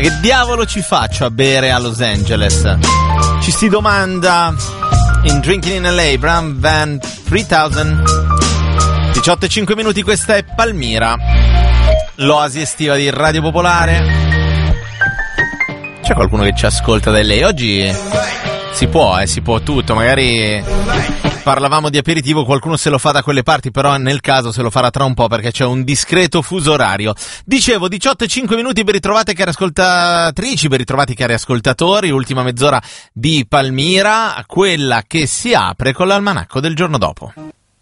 Che diavolo ci faccio a bere a Los Angeles? Ci si domanda in Drinking in LA, Bram Van 3000. 18:05 minuti, questa è Palmira, l'oasi estiva di Radio Popolare. C'è qualcuno che ci ascolta da LA? Oggi si può tutto, magari parlavamo di aperitivo, qualcuno se lo fa da quelle parti, però nel caso se lo farà tra un po' perché c'è un discreto fuso orario. Dicevo, 18:05 minuti, ben ritrovate cari ascoltatrici, ben ritrovati cari ascoltatori, ultima mezz'ora di Palmira, quella che si apre con l'almanacco del giorno dopo.